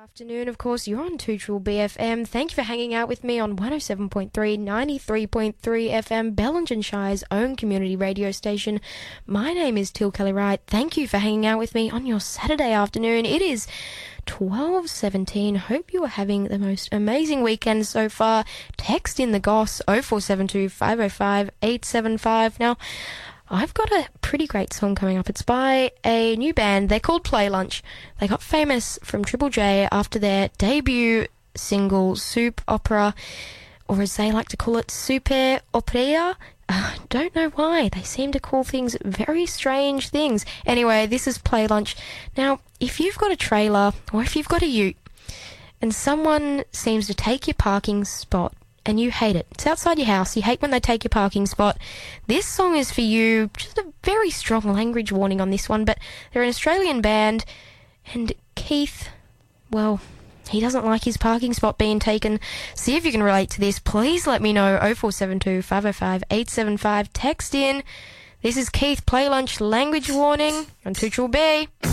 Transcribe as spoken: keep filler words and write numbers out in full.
Afternoon, of course, you're on two Triple B F M. Thank you for hanging out with me on one oh seven point three, ninety-three point three F M, Bellingen-Shire's own community radio station. My name is Till Kelly Wright. Thank you for hanging out with me on your Saturday afternoon. It is twelve seventeen. Hope you are having the most amazing weekend so far. Text in the Goss oh four seven two, five oh five, eight seven five. Now, I've got a pretty great song coming up. It's by a new band. They're called Play Lunch. They got famous from Triple J after their debut single, Soup Opera, or as they like to call it, Super Opera. Uh, don't know why. They seem to call things very strange things. Anyway, this is Play Lunch. Now, if you've got a trailer or if you've got a ute and someone seems to take your parking spot, and you hate it. It's outside your house. You hate when they take your parking spot. This song is for you. Just a very strong language warning on this one, but they're an Australian band, and Keith, well, he doesn't like his parking spot being taken. See if you can relate to this. Please let me know. oh four seven two, five oh five, eight seven five. Text in. This is Keith, Play Lunch, language warning on two Triple B.